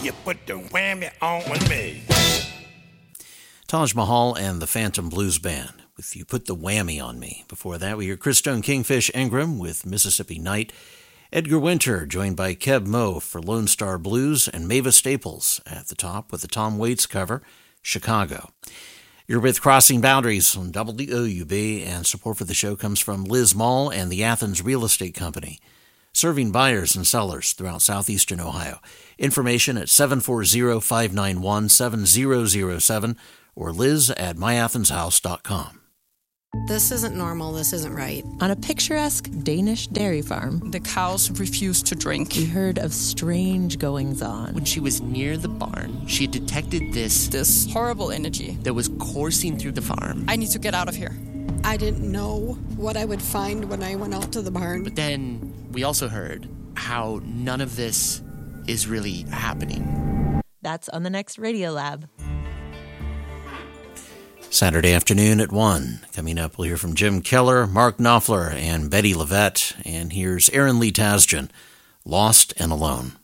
You put the whammy on me. Taj Mahal and the Phantom Blues Band with You Put the Whammy on Me. Before that, we hear Chris Stone Kingfish Ingram with Mississippi Night. Edgar Winter, joined by Keb Mo for Lone Star Blues, and Mavis Staples at the top with the Tom Waits cover, Chicago. You're with Crossing Boundaries on WOUB, and support for the show comes from Liz Mall and the Athens Real Estate Company, serving buyers and sellers throughout southeastern Ohio. Information at 740-591-7007 or liz@myathenshouse.com. This isn't normal. This isn't right. On a picturesque Danish dairy farm, the cows refused to drink. We heard of strange goings-on. When she was near the barn, she detected this horrible energy that was coursing through the farm. I need to get out of here. I didn't know what I would find when I went out to the barn. But then we also heard how none of this is really happening. That's on the next Radio Lab. Saturday afternoon at 1. Coming up, we'll hear from Jim Keller, Mark Knopfler, and Betty Levette. And here's Aaron Lee Tasjan, Lost and Alone.